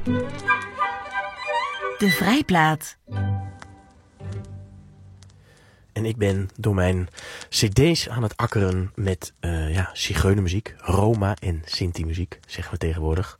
De Vrijplaat. En ik ben door mijn cd's aan het akkeren met zigeunermuziek, Roma en Sinti-muziek, zeggen we tegenwoordig.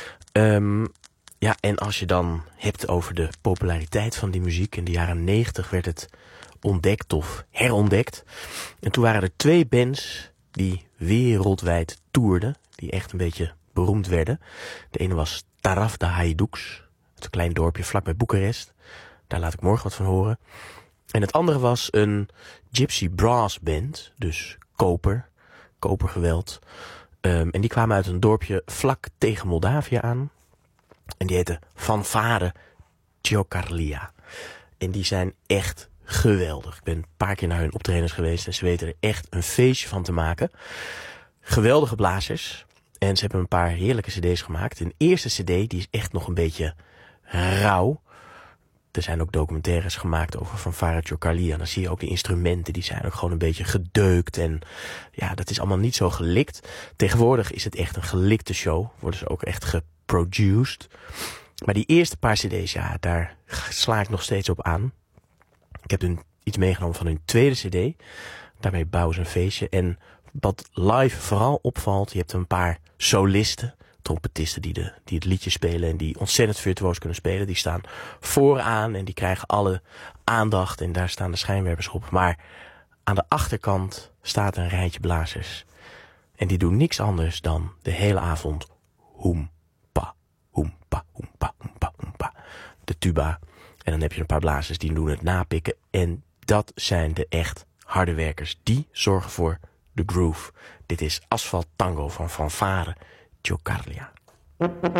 En als je dan hebt over de populariteit van die muziek, in de jaren 90 werd het ontdekt of herontdekt. En toen waren er 2 bands die wereldwijd toerden, die echt een beetje beroemd werden. De ene was Taraf de Hajdouks, het is een klein dorpje vlakbij Boekarest. Daar laat ik morgen wat van horen. En het andere was een Gypsy Brass Band, dus kopergeweld. En die kwamen uit een dorpje vlak tegen Moldavië aan. En die heette Fanfare Ciocărlia. En die zijn echt geweldig. Ik ben een paar keer naar hun optredens geweest en ze weten er echt een feestje van te maken. Geweldige blazers. En ze hebben een paar heerlijke cd's gemaakt. Een eerste cd, die is echt nog een beetje rauw. Er zijn ook documentaires gemaakt over Fanfare Ciocărlia. En dan zie je ook de instrumenten, die zijn ook gewoon een beetje gedeukt. En ja, dat is allemaal niet zo gelikt. Tegenwoordig is het echt een gelikte show. Worden ze ook echt geproduced. Maar die eerste paar cd's, ja, daar sla ik nog steeds op aan. Ik heb iets meegenomen van hun tweede cd. Daarmee bouwen ze een feestje. En wat live vooral opvalt, je hebt een paar solisten, trompetisten die het liedje spelen en die ontzettend virtuoos kunnen spelen. Die staan vooraan en die krijgen alle aandacht en daar staan de schijnwerpers op. Maar aan de achterkant staat een rijtje blazers. En die doen niks anders dan de hele avond hoempa, hoempa, hoempa, hoempa, hoempa. De tuba. En dan heb je een paar blazers die doen het napikken. En dat zijn de echt harde werkers. Die zorgen voor de groove. Dit is Asfalt Tango van Fanfare Ciocărlia.